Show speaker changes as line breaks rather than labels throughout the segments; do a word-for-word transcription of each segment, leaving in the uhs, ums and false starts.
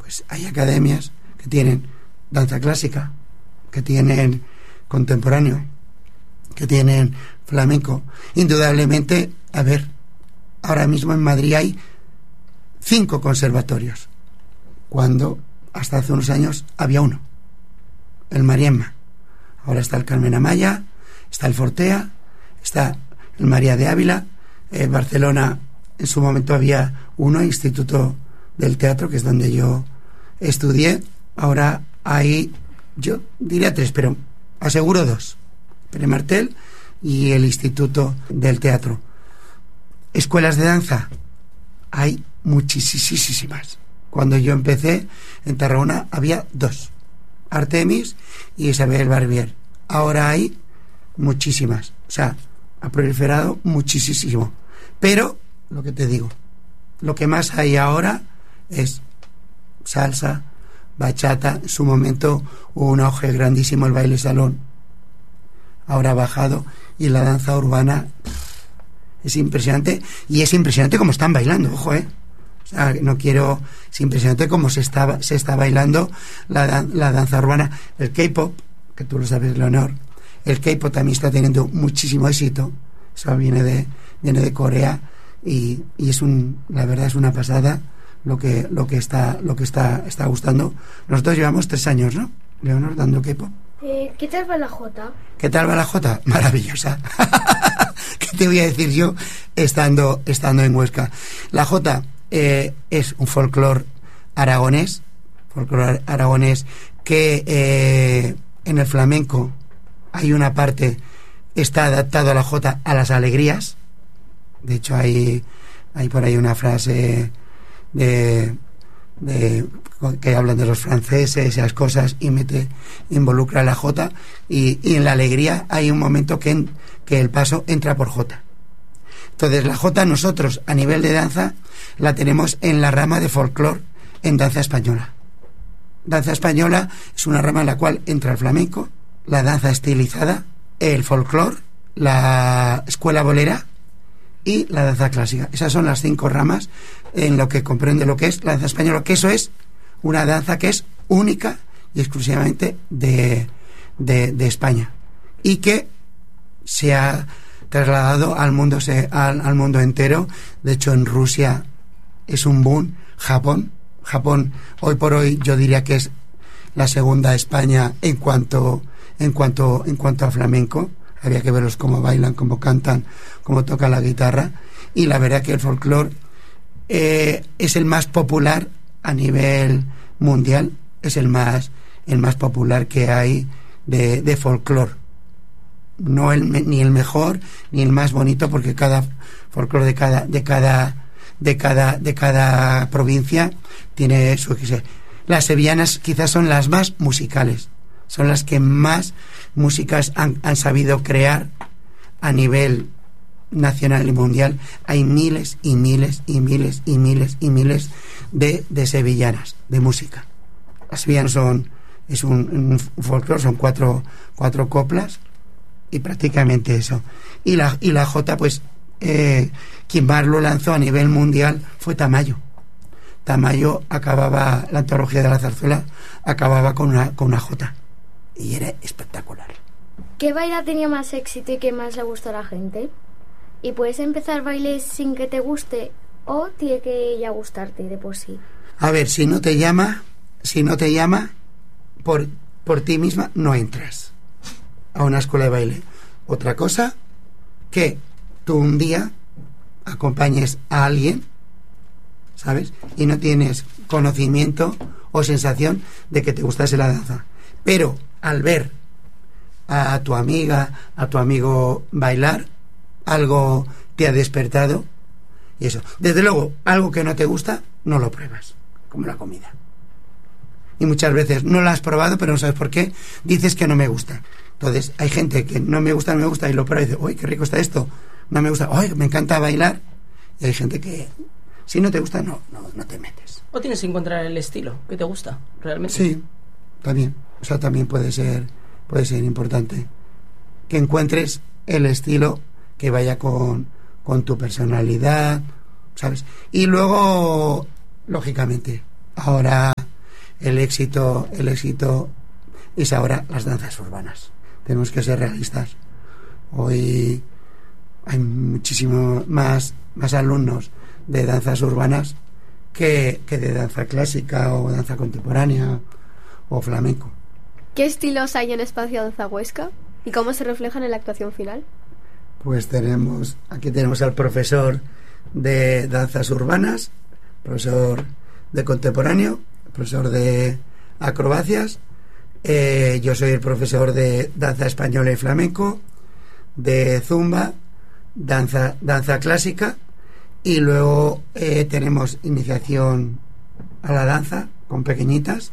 pues hay academias que tienen danza clásica, que tienen contemporáneo, que tienen flamenco. Indudablemente, a ver, ahora mismo en Madrid hay cinco conservatorios, cuando hasta hace unos años había uno, el Mariemma. Ahora está el Carmen Amaya, está el Fortea, está el María de Ávila. En Barcelona en su momento había uno, Instituto del Teatro, que es donde yo estudié. Ahora hay, yo diría tres, pero aseguro dos: Pere Martel y el Instituto del Teatro. Escuelas de danza hay muchísimas. Cuando yo empecé en Tarragona había dos, Artemis y Isabel Barbier. Ahora hay muchísimas, o sea, ha proliferado muchísimo. Pero, lo que te digo, lo que más hay ahora es salsa, bachata. En su momento hubo un auge grandísimo el baile salón, ahora ha bajado, y la danza urbana es impresionante, y es impresionante cómo están bailando, ojo, eh o sea, no quiero, es impresionante cómo se está, se está bailando la, la danza urbana. El K-pop, que tú lo sabes, Leonor, el K-pop también está teniendo muchísimo éxito. Eso viene de, viene de Corea, y, y es un, la verdad es una pasada lo que, lo que está, lo que está, está gustando. Nosotros llevamos tres años, ¿no, Leonor, dando K-pop?
Eh, ¿Qué tal va la Jota?
¿Qué tal va la Jota? Maravillosa. ¿Qué te voy a decir yo estando, estando en Huesca? La Jota eh, es un folclore aragonés, folclore aragonés que eh, en el flamenco hay una parte, está adaptado a la Jota a las alegrías. De hecho hay, hay por ahí una frase de, de que hablan de los franceses, esas cosas, y mete, involucra la Jota, y, y en la alegría hay un momento que, en, que el paso entra por Jota. Entonces la Jota nosotros a nivel de danza la tenemos en la rama de folclore en danza española. Danza española es una rama en la cual entra el flamenco, la danza estilizada, el folclore, la escuela bolera y la danza clásica. Esas son las cinco ramas en lo que comprende lo que es la danza española, que eso es una danza que es única y exclusivamente de, de, de España, y que se ha trasladado al mundo, se, al, al mundo entero. De hecho, en Rusia es un boom. Japón, Japón hoy por hoy yo diría que es la segunda España en cuanto en cuanto en cuanto a flamenco. Había que verlos cómo bailan, cómo cantan, cómo tocan la guitarra, y la verdad que el folclore eh, es el más popular a nivel mundial, es el más el más popular que hay de, de folclore. No el, ni el mejor ni el más bonito, porque cada folclore de cada de cada de cada de cada provincia tiene su. Las sevillanas quizás son las más musicales, son las que más músicas han, han sabido crear a nivel nacional y mundial. Hay miles y miles y miles y miles y miles de, de sevillanas, de música. Las sevillanas son es un, un folclore, son cuatro cuatro coplas y prácticamente eso. Y la y la jota, pues eh, quien más lo lanzó a nivel mundial fue Tamayo. Tamayo acababa, la antología de la zarzuela acababa con una con una jota, y era espectacular.
¿Qué baile tenía más éxito y qué más le gustó a la gente? ¿Y puedes empezar bailes sin que te guste o tiene que ya gustarte de por sí?
A ver, si no te llama, si no te llama por por ti misma, no entras a una escuela de baile. Otra cosa, que tú un día acompañes a alguien, ¿sabes? Y no tienes conocimiento o sensación de que te gustase la danza, pero al ver a tu amiga, a tu amigo bailar, algo te ha despertado, y eso. Desde luego, algo que no te gusta, no lo pruebas, como la comida. Y muchas veces no la has probado, pero no sabes por qué, dices que no me gusta. Entonces, hay gente que no me gusta, no me gusta, y lo prueba y dice, uy, qué rico está esto. No me gusta, uy, me encanta bailar. Y hay gente que, si no te gusta, no, no, no te metes.
O tienes que encontrar el estilo que te gusta, realmente.
Sí, también. O sea, también puede ser, puede ser importante que encuentres el estilo que vaya con, con tu personalidad, ¿sabes? Y luego, lógicamente, ahora el éxito, el éxito es ahora las danzas urbanas. Tenemos que ser realistas. Hoy hay muchísimo más, más alumnos de danzas urbanas que, que de danza clásica o danza contemporánea o flamenco.
¿Qué estilos hay en Espacio Danza Huesca y cómo se reflejan en la actuación final?
Pues tenemos, aquí tenemos al profesor de danzas urbanas, profesor de contemporáneo, profesor de acrobacias. Eh, yo soy el profesor de danza española y flamenco, de zumba, danza, danza clásica, y luego eh, tenemos iniciación a la danza con pequeñitas,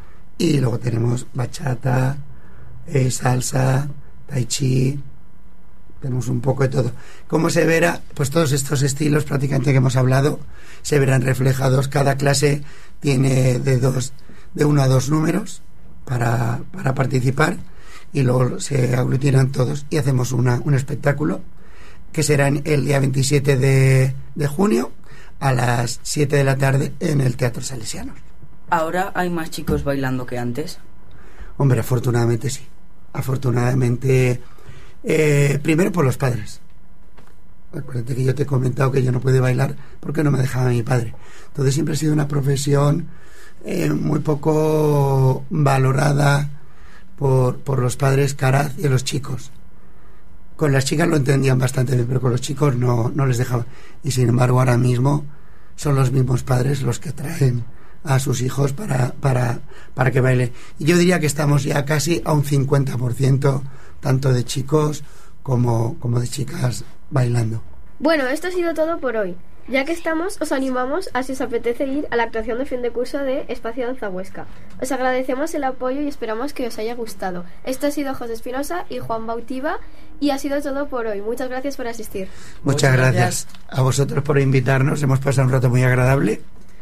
y luego tenemos bachata, eh, salsa, tai chi, tenemos un poco de todo. ¿Cómo se verá? Pues todos estos estilos prácticamente que hemos hablado se verán reflejados. Cada clase tiene de dos, de uno a dos números para, para participar, y luego se aglutinan todos y hacemos una, un espectáculo que será el día veintisiete de, de junio a las siete de la tarde en el Teatro Salesianos.
¿Ahora hay más chicos bailando que antes?
Hombre, afortunadamente sí. Afortunadamente, eh, primero por los padres. Acuérdate que yo te he comentado que yo no pude bailar porque no me dejaba mi padre. Entonces siempre ha sido una profesión eh, muy poco valorada por, por los padres cara hacia los chicos. Con las chicas lo entendían bastante bien, pero con los chicos no, no les dejaban. Y sin embargo ahora mismo son los mismos padres los que traen a sus hijos para, para, para que bailen. Y yo diría que estamos ya casi a un cincuenta por ciento tanto de chicos como, como de chicas bailando.
Bueno, esto ha sido todo por hoy. Ya que estamos, os animamos a si os apetece ir a la actuación de fin de curso de Espacio Danza Huesca. Os agradecemos el apoyo y esperamos que os haya gustado. Esto ha sido José Espinosa y Juan Bautiva y ha sido todo por hoy. Muchas gracias por asistir.
Muchas, Muchas gracias. gracias a vosotros por invitarnos. Hemos pasado un rato muy agradable.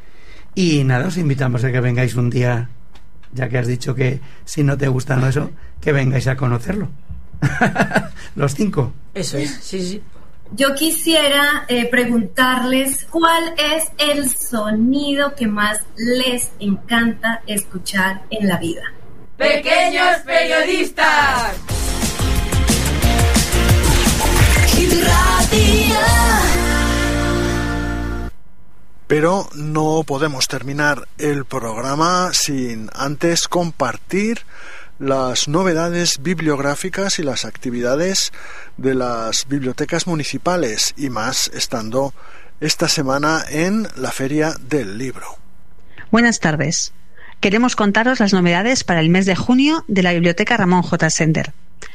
Y nada, os invitamos a que vengáis un día, ya que has dicho que si no te gusta no eso, que vengáis a conocerlo. Los cinco.
Eso es, sí, sí.
Yo quisiera eh, preguntarles cuál es el sonido que más les encanta escuchar en la vida.
¡Pequeños periodistas!
Pero no podemos terminar el programa sin antes compartir las novedades bibliográficas y las actividades de las bibliotecas municipales, y más estando esta semana en la Feria del Libro.
Buenas tardes. Queremos contaros las novedades para el mes de junio de la Biblioteca Ramón J. Sender.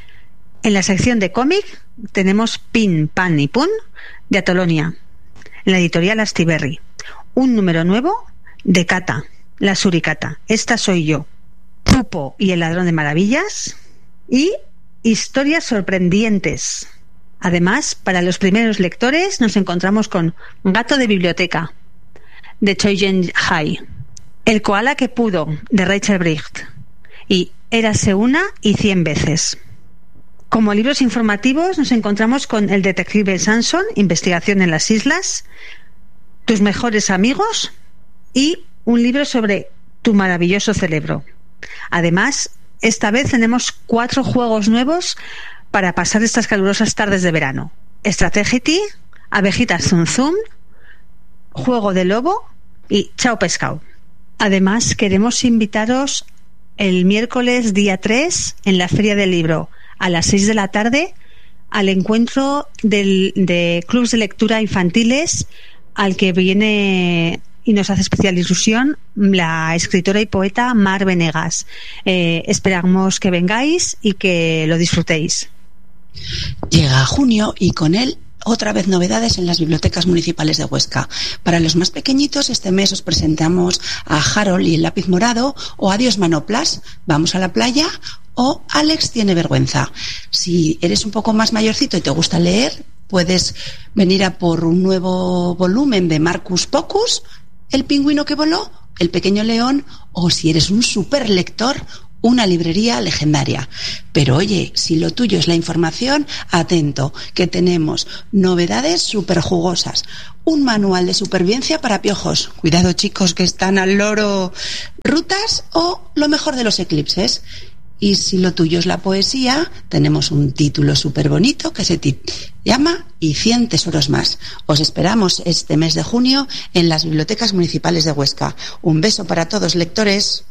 En la sección de cómic tenemos Pin, Pan y Pun de Atolonia, en la editorial Astiberri. Un número nuevo de Cata, la suricata. Esta soy yo. Pupo y el ladrón de maravillas y historias sorprendentes. Además, para los primeros lectores nos encontramos con Gato de biblioteca de Choi Jen Hai, El koala que pudo de Rachel Bricht y Érase una y cien veces. Como libros informativos nos encontramos con El detective Sanson, Investigación en las islas, Tus mejores amigos y un libro sobre Tu maravilloso cerebro. Además, esta vez tenemos cuatro juegos nuevos para pasar estas calurosas tardes de verano. Strategy, Abejitas Zum Zum, Juego de Lobo y Chao Pescado. Además, queremos invitaros el miércoles día tres en la Feria del Libro a las seis de la tarde al encuentro del, de clubes de lectura infantiles al que viene y nos hace especial ilusión la escritora y poeta Mar Venegas. Eh, esperamos que vengáis y que lo disfrutéis.
Llega junio y con él otra vez novedades en las bibliotecas municipales de Huesca. Para los más pequeñitos, este mes os presentamos a Harold y el lápiz morado, o Adiós Manoplas, Vamos a la playa, o Alex tiene vergüenza. Si eres un poco más mayorcito y te gusta leer, puedes venir a por un nuevo volumen de Marcus Pocus, El pingüino que voló, El pequeño león, o si eres un super lector, una librería legendaria. Pero oye, si lo tuyo es la información, atento, que tenemos novedades súper jugosas. Un manual de supervivencia para piojos. Cuidado, chicos, que están al loro. Rutas o lo mejor de los eclipses. Y si lo tuyo es la poesía, tenemos un título súper bonito que se llama Y cien tesoros más. Os esperamos este mes de junio en las bibliotecas municipales de Huesca. Un beso para todos, lectores.